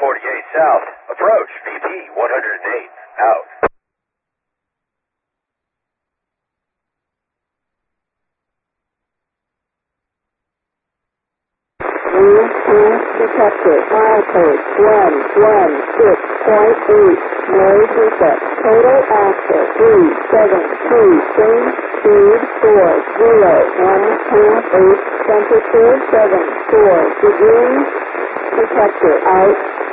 48 South. Approach VP 108. Out. Detected. Milepost 116.8. Noise reset. Total access 372. Change speed 40. 1.8. Temperature 74 degrees. Detector out.